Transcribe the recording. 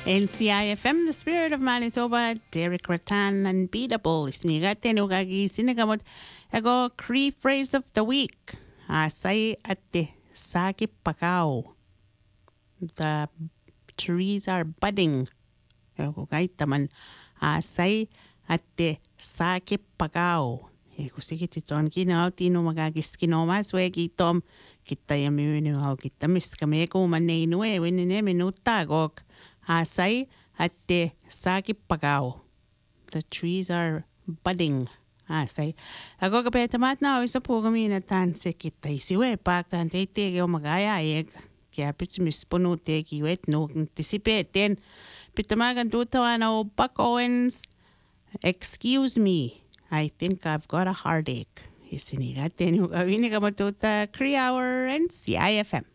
NCIFM, the spirit of Manitoba, Derek Rattan, unbeatable. Snigate no gagi sinagamot. Ego Cree phrase of the week. Asay ate saki pakao. The trees are budding. Ego gaitaman. Asay ate saki pakao. Ego sige titon kinaw tino magagis kinomas wegi tom kita yaminu hau kita miskameko maneinue winine minutagok. Asay ate saki pagao. The trees are budding. Asay. Ako kapetamat na isa po kami na tanse kita isiwe pak tante tege o magaya ek. Kaya pits mispuno te kiwet no anticipate pitamagan tutawan o Buck Owens. Excuse me. I think I've got a heartache. Isinigat yung kawini ka matuta Cree Hour and CIFM.